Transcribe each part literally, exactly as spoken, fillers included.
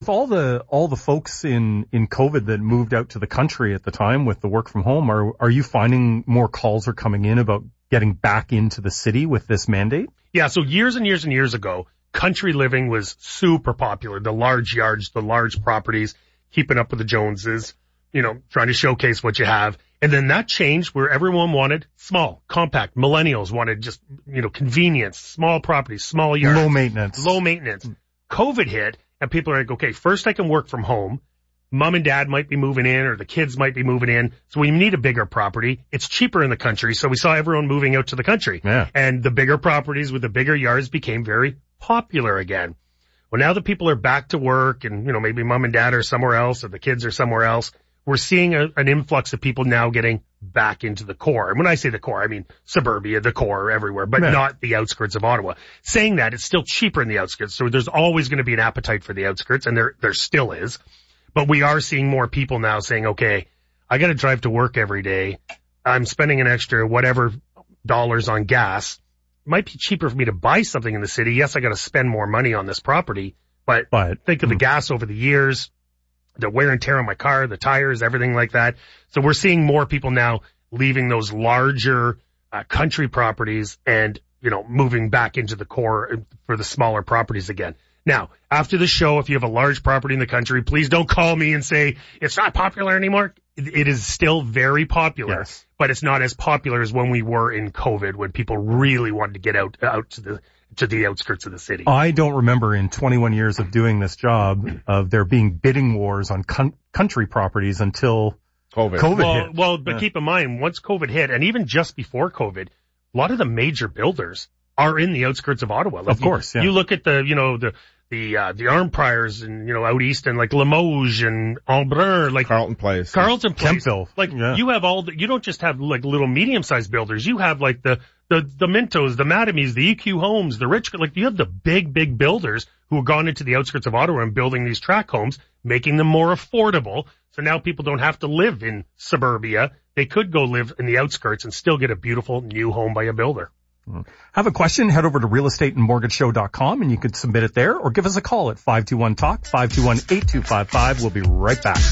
With all the all the folks in, in COVID that moved out to the country at the time with the work from home, are are you finding more calls are coming in about getting back into the city with this mandate? Yeah, so years and years and years ago, country living was super popular. The large yards, the large properties, keeping up with the Joneses, you know, trying to showcase what you have. And then that changed where everyone wanted small, compact. Millennials wanted just, you know, convenience, small properties, small yards. Low maintenance. Low maintenance. COVID hit. And people are like, okay, first I can work from home. Mom and dad might be moving in or the kids might be moving in. So we need a bigger property. It's cheaper in the country. So we saw everyone moving out to the country. Yeah. And the bigger properties with the bigger yards became very popular again. Well, now that people are back to work and, you know, maybe mom and dad are somewhere else or the kids are somewhere else, we're seeing a, an influx of people now getting back into the core. And when I say the core, I mean suburbia, the core, everywhere, but yeah. not the outskirts of Ottawa. Saying that, it's still cheaper in the outskirts. So there's always going to be an appetite for the outskirts, and there there still is. But we are seeing more people now saying, okay, I got to drive to work every day. I'm spending an extra whatever dollars on gas. It might be cheaper for me to buy something in the city. Yes, I got to spend more money on this property, but, but think of mm. the gas over the years, the wear and tear on my car, the tires, everything like that. So we're seeing more people now leaving those larger uh, country properties and, you know, moving back into the core for the smaller properties again. Now, after the show, if you have a large property in the country, please don't call me and say it's not popular anymore. It, it is still very popular, yes. but it's not as popular as when we were in COVID, when people really wanted to get out, out to the to the outskirts of the city. I don't remember in twenty-one years of doing this job of there being bidding wars on con- country properties until COVID, COVID well, hit. Well, but yeah. keep in mind, once COVID hit, and even just before COVID, a lot of the major builders are in the outskirts of Ottawa. Like of course, you, yeah. You look at the, you know, the, the, uh, the Armpriors and, you know, out east and like Limoges and Embrun, like Carleton Place. Carleton Place. Kempville. Like, yeah. you have all the, you don't just have like little medium-sized builders. You have like the, the, the Mintos, the Madamies, the E Q Homes, the Rich, like you have the big, big builders who have gone into the outskirts of Ottawa and building these tract homes, making them more affordable. So now people don't have to live in suburbia. They could go live in the outskirts and still get a beautiful new home by a builder. Have a question? Head over to real estate and mortgage show dot com and you can submit it there, or give us a call at five two one talk, five two one, eight two five five. We'll be right back.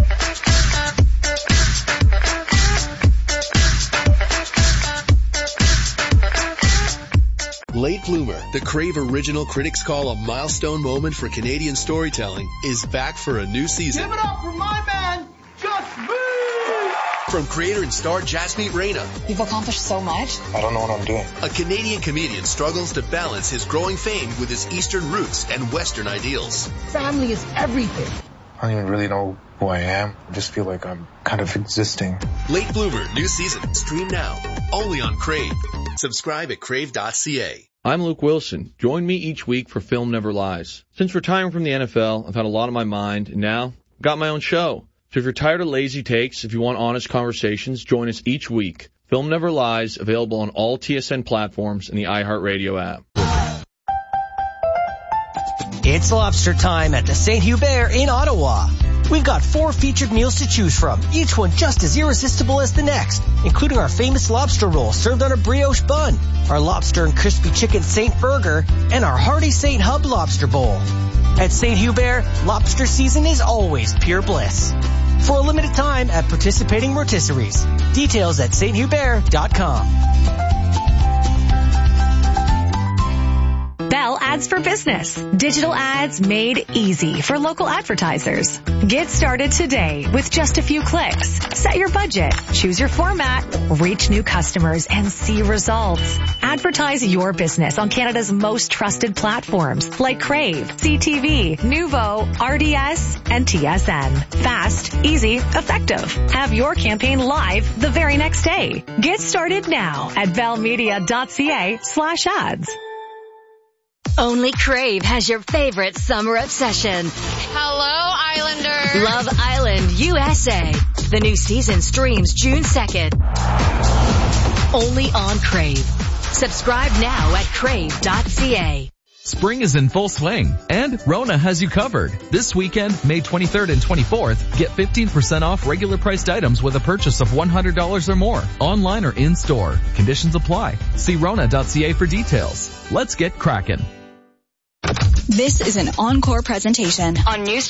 Late Bloomer, the Crave original critics call a milestone moment for Canadian storytelling, is back for a new season. Give it up for my man, Just Me! From creator and star Jasmeet Reina. You've accomplished so much. I don't know what I'm doing. A Canadian comedian struggles to balance his growing fame with his Eastern roots and Western ideals. Family is everything. I don't even really know who I am. I just feel like I'm kind of existing. Late Bloomer, new season. Stream now. Only on Crave. Subscribe at crave dot c a. I'm Luke Wilson. Join me each week for Film Never Lies. Since retiring from the N F L, I've had a lot on my mind, and now I've got my own show. So if you're tired of lazy takes, if you want honest conversations, join us each week. Film Never Lies, available on all T S N platforms and the iHeartRadio app. It's lobster time at the Saint Hubert in Ottawa. We've got four featured meals to choose from, each one just as irresistible as the next, including our famous lobster roll served on a brioche bun, our lobster and crispy chicken Saint Burger, and our hearty Saint Hub lobster bowl. At Saint Hubert, lobster season is always pure bliss. For a limited time at participating rotisseries. Details at saint hubert dot com. Bell Ads for Business. Digital ads made easy for local advertisers. Get started today with just a few clicks. Set your budget, choose your format, reach new customers, and see results. Advertise your business on Canada's most trusted platforms like Crave, C T V, Nuvo, R D S, and T S N. Fast, easy, effective. Have your campaign live the very next day. Get started now at bellmedia dot c a slash ads. Only Crave has your favorite summer obsession. Hello, Islanders. Love Island U S A. The new season streams June second. Only on Crave. Subscribe now at crave dot c a. Spring is in full swing, and Rona has you covered. This weekend, May twenty-third and twenty-fourth, get fifteen percent off regular priced items with a purchase of one hundred dollars or more, online or in-store. Conditions apply. See rona dot c a for details. Let's get cracking. This is an encore presentation on News